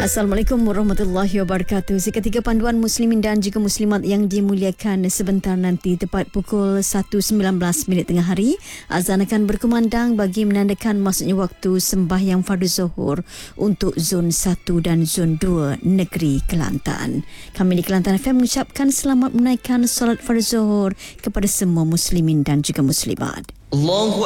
Assalamualaikum warahmatullahi wabarakatuh. Seketika panduan muslimin dan juga muslimat yang dimuliakan, sebentar nanti tepat pukul 1.19 tengah hari, azan akan berkumandang bagi menandakan masuknya waktu sembahyang fardu zuhur untuk zon 1 dan zon 2 negeri Kelantan. Kami di Kelantan FM mengucapkan selamat menaikkan solat fardu zuhur kepada semua muslimin dan juga muslimat.